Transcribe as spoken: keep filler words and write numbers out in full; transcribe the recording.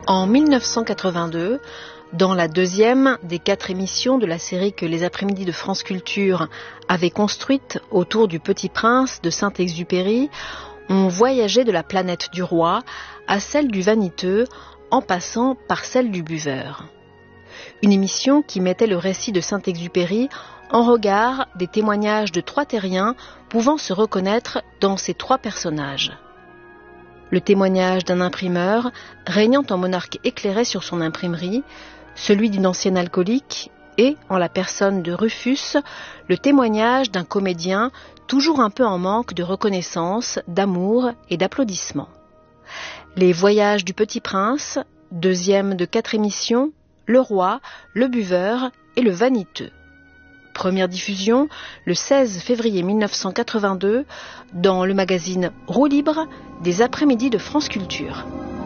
En mille neuf cent quatre-vingt-deux, dans la deuxième des quatre émissions de la série que les après-midi de France Culture avaient construite autour du Petit Prince de Saint-Exupéry, on voyageait de la planète du roi à celle du vaniteux en passant par celle du buveur. Une émission qui mettait le récit de Saint-Exupéry en regard des témoignages de trois terriens pouvant se reconnaître dans ces trois personnages. Le témoignage d'un imprimeur régnant en monarque éclairé sur son imprimerie, celui d'une ancienne alcoolique et, en la personne de Rufus, le témoignage d'un comédien toujours un peu en manque de reconnaissance, d'amour et d'applaudissements. Les voyages du Petit Prince, deuxième de quatre émissions, le roi, le buveur et le vaniteux. Première diffusion le seize février mille neuf cent quatre-vingt-deux dans le magazine Roue libre des après-midi de France Culture.